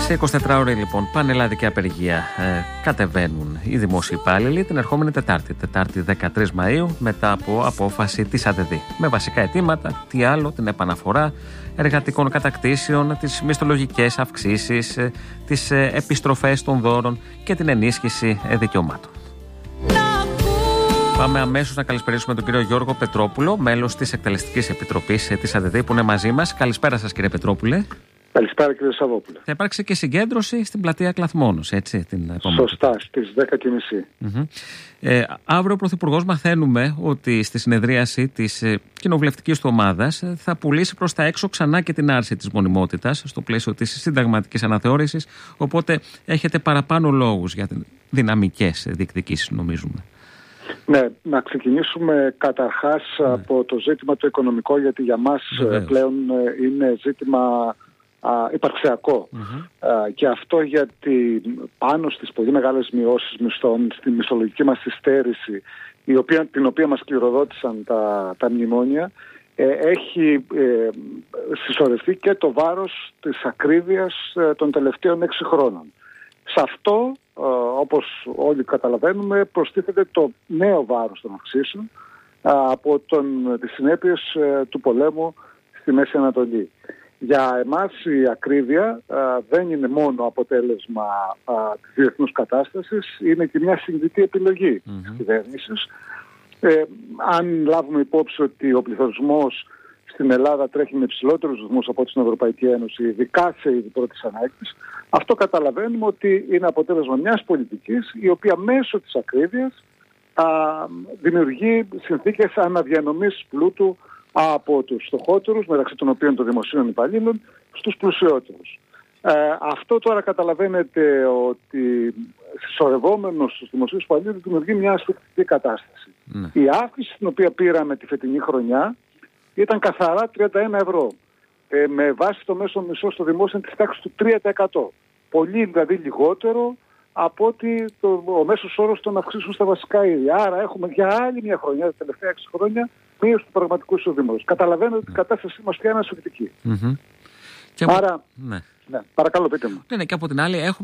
Σε 24 ώρες λοιπόν πανελλαδική απεργία κατεβαίνουν οι δημόσιοι υπάλληλοι την ερχόμενη Τετάρτη 13 Μαΐου μετά από απόφαση της ΑΔΔ. Με βασικά αιτήματα, τι άλλο, την επαναφορά εργατικών κατακτήσεων, τις μισθολογικές αυξήσεις, τις επιστροφές των δώρων και την ενίσχυση δικαιωμάτων. Πάμε αμέσως να καλησπερίσουμε τον κύριο Γιώργο Πετρόπουλο, μέλος της Εκτελεστικής Επιτροπής της ΑΔΔ που είναι μαζί μας. Καλησπέρα σας κύριε Πετρόπουλε. Καλησπέρα κύριε Σαββόπουλε. Θα υπάρξει και συγκέντρωση στην πλατεία Κλαθμόνος, έτσι, την επόμενη. Σωστά, στις 10:30. Αύριο ο Πρωθυπουργός μαθαίνουμε ότι στη συνεδρίαση της κοινοβουλευτικής του ομάδας θα πουλήσει προς τα έξω ξανά και την άρση της μονιμότητας στο πλαίσιο της συνταγματικής αναθεώρησης, οπότε έχετε παραπάνω λόγους για δυναμικές διεκδικήσεις νομίζουμε. Ναι, να ξεκινήσουμε καταρχάς από το ζήτημα το οικονομικό, γιατί για μας πλέον είναι ζήτημα υπαρξιακό. Και αυτό γιατί πάνω στις πολύ μεγάλες μειώσεις μισθών, στη μισθολογική μας υστέρηση, την οποία μας κληροδότησαν τα μνημόνια, έχει συσσωρευτεί και το βάρος της ακρίβειας των τελευταίων 6 χρόνων. Σε αυτό, όπως όλοι καταλαβαίνουμε, προστίθεται το νέο βάρος των αυξήσεων από τις συνέπειες του πολέμου στη Μέση Ανατολή. Για εμάς η ακρίβεια δεν είναι μόνο αποτέλεσμα της διεθνούς κατάστασης, είναι και μια συνειδητή επιλογή της κυβέρνησης. Αν λάβουμε υπόψη ότι ο πληθωρισμός στην Ελλάδα τρέχει με υψηλότερους ρυθμούς από την Ευρωπαϊκή Ένωση, ειδικά σε είδη πρώτης ανάγκης, αυτό καταλαβαίνουμε ότι είναι αποτέλεσμα μιας πολιτικής η οποία μέσω της ακρίβειας δημιουργεί συνθήκες αναδιανομής πλούτου από τους φτωχότερους, μεταξύ των οποίων των δημοσίων υπαλλήλων, στους πλουσιότερους. Αυτό τώρα καταλαβαίνετε ότι συσσωρευόμενος στους δημοσίους υπαλλήλους δημιουργεί μια ασφυκτική κατάσταση. Η αύξηση την οποία πήραμε τη φετινή χρονιά ήταν καθαρά 31 ευρώ. Με βάση το μέσο μισθό στο δημόσιο της τάξης του 3%. Πολύ δηλαδή λιγότερο από ότι ο μέσος όρος των αυξήσεων στα βασικά είδη. Άρα έχουμε για άλλη μια χρονιά, τα τελευταία 6 χρόνια, μείωση του πραγματικού εισοδήματος. Καταλαβαίνετε ότι η κατάστασή μας πια είναι ασφυκτική. Άρα, ναι, παρακαλώ πείτε μου. Ναι, και από την άλλη έχουμε